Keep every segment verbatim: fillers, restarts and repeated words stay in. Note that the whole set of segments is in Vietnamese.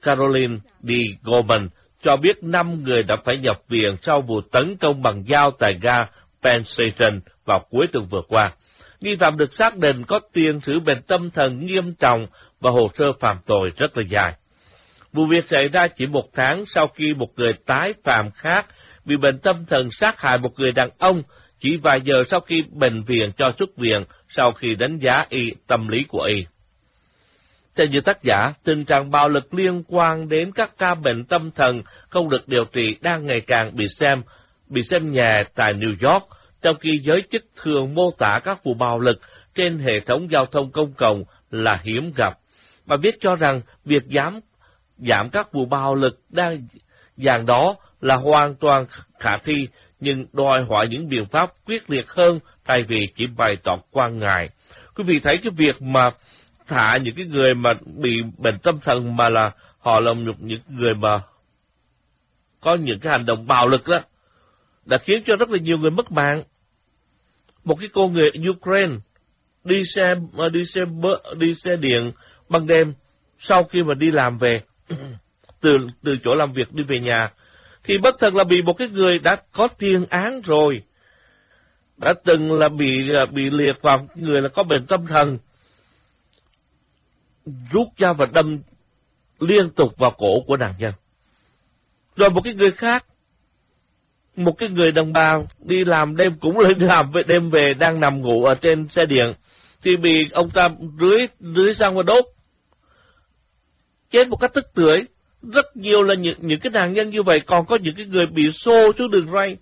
Caroline D. Goldman cho biết năm người đã phải nhập viện sau vụ tấn công bằng dao tại ga Penn Station vào cuối tuần vừa qua. Nghi phạm được xác định có tiền sử bệnh tâm thần nghiêm trọng và hồ sơ phạm tội rất là dài. Vụ việc xảy ra chỉ một tháng sau khi một người tái phạm khác bị bệnh tâm thần sát hại một người đàn ông chỉ vài giờ sau khi bệnh viện cho xuất viện sau khi đánh giá y tâm lý của y. Theo như tác giả, tình trạng bạo lực liên quan đến các ca bệnh tâm thần không được điều trị đang ngày càng bị xem bị xem nhẹ tại New York, trong khi giới chức thường mô tả các vụ bạo lực trên hệ thống giao thông công cộng là hiếm gặp. Bà viết cho rằng việc giảm giảm các vụ bạo lực đang dạng đó là hoàn toàn khả thi, nhưng đòi hỏi những biện pháp quyết liệt hơn thay vì chỉ bày tỏ quan ngại. Quý vị thấy cái việc mà thả những cái người mà bị bệnh tâm thần mà là họ là những người mà có những cái hành động bạo lực đó, đã khiến cho rất là nhiều người mất mạng. Một cái cô người Ukraine đi xe đi xe đi xe điện ban đêm sau khi mà đi làm về từ từ chỗ làm việc đi về nhà thì bất thần là bị một cái người đã có tiền án rồi, đã từng là bị bị liệt vào người là có bệnh tâm thần, rút dao và đâm liên tục vào cổ của nạn nhân. Rồi một cái người khác, một cái người đàn bà đi làm đêm cũng lên làm về đêm về đang nằm ngủ ở trên xe điện thì bị ông ta rưới rưới xăng và đốt chết một cách tức tưởi. Rất nhiều là những những cái nạn nhân như vậy, còn có những cái người bị xô xuống đường ray.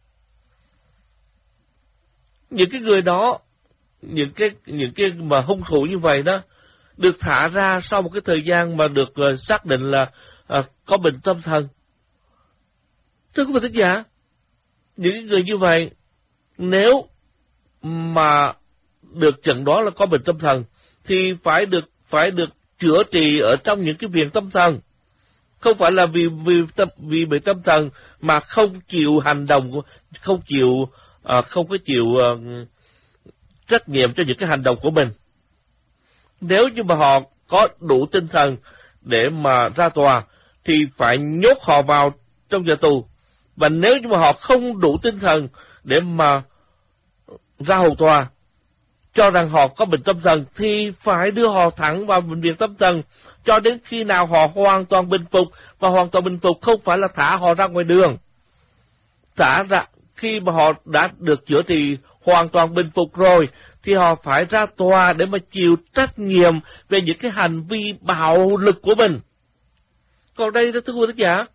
Những cái người đó, những cái những cái mà hung thủ như vậy đó được thả ra sau một cái thời gian mà được uh, xác định là uh, có bệnh tâm thần. Thưa quý vị thính giả, những người như vậy nếu mà được chẩn đoán là có bệnh tâm thần thì phải được phải được chữa trị ở trong những cái viện tâm thần, không phải là vì vì tâm vì bệnh tâm thần mà không chịu hành động, không chịu uh, không có chịu uh, trách nhiệm cho những cái hành động của mình. Nếu như mà họ có đủ tinh thần để mà ra tòa thì phải nhốt họ vào trong nhà tù, và nếu như mà họ không đủ tinh thần để mà ra hầu tòa cho rằng họ có bệnh tâm thần thì phải đưa họ thẳng vào bệnh viện tâm thần cho đến khi nào họ hoàn toàn bình phục. Và hoàn toàn bình phục không phải là thả họ ra ngoài đường. Thả ra khi mà họ đã được chữa trị hoàn toàn bình phục rồi thì họ phải ra tòa để mà chịu trách nhiệm về những cái hành vi bạo lực của mình. Còn đây đó thưa quý vị giả,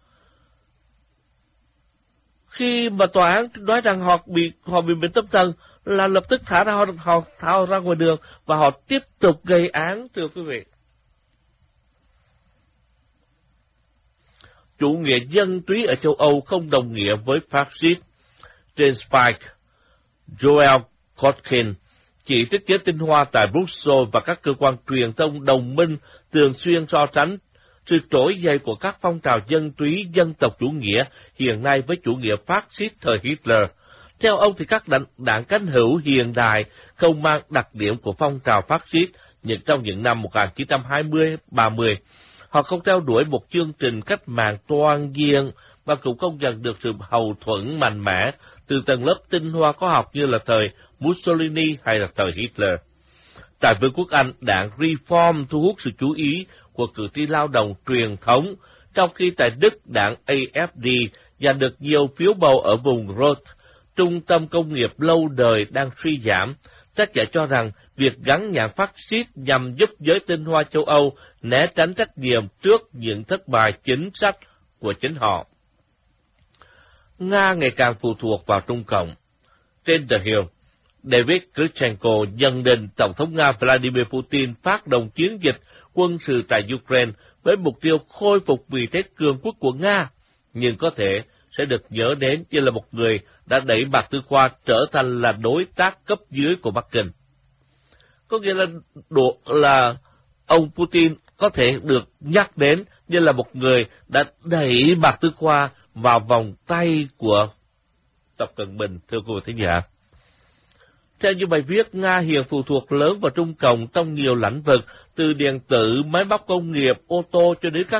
khi mà tòa án nói rằng họ bị họ bị bệnh tâm thần là lập tức thả ra họ, họ thả họ ra ngoài đường và họ tiếp tục gây án. Thưa quý vị, chủ nghĩa dân túy ở châu Âu không đồng nghĩa với pháp xít. Trên Spike, Joel Kotkin chỉ trích giới tinh hoa tại Brussels và các cơ quan truyền thông đồng minh thường xuyên so sánh sự trỗi dậy của các phong trào dân túy dân tộc chủ nghĩa hiện nay với chủ nghĩa phát xít thời Hitler. Theo ông thì các đảng, đảng cánh hữu hiện đại không mang đặc điểm của phong trào phát xít nhưng trong những năm một nghìn chín trăm hai mươi ba mươi. Họ không theo đuổi một chương trình cách mạng toàn diện và cũng không nhận được sự hậu thuẫn mạnh mẽ từ tầng lớp tinh hoa khoa học như là thời Mussolini hay là thời Hitler. Tại Vương quốc Anh, đảng Reform thu hút sự chú ý của cử tri lao động truyền thống, trong khi tại Đức, đảng a ép đê giành được nhiều phiếu bầu ở vùng Ruhr, trung tâm công nghiệp lâu đời đang suy giảm. Tác giả cho rằng việc gắn nhãn phát xít nhằm giúp giới tinh hoa châu Âu né tránh trách nhiệm trước những thất bại chính sách của chính họ. Nga ngày càng phụ thuộc vào Trung Cộng. Trên The Hill, David Krychenko nhận định Tổng thống Nga Vladimir Putin phát động chiến dịch quân sự tại Ukraine với mục tiêu khôi phục vị thế cường quốc của Nga, nhưng có thể sẽ được nhớ đến như là một người đã đẩy Mạc Tư Khoa trở thành là đối tác cấp dưới của Bắc Kinh. Có nghĩa là, độ, là ông Putin có thể được nhắc đến như là một người đã đẩy Mạc Tư Khoa vào vòng tay của Tập Cận Bình, thưa quý vị thính giả. Theo như bài viết, Nga hiện phụ thuộc lớn vào Trung Cộng trong nhiều lĩnh vực, từ điện tử, máy móc công nghiệp, ô tô cho đến các